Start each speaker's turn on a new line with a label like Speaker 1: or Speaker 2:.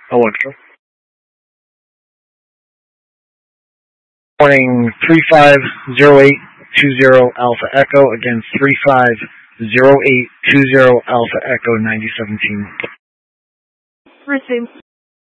Speaker 1: Alexa. Morning 350820 Alpha Echo against 350820 Alpha Echo 9017.
Speaker 2: Resume.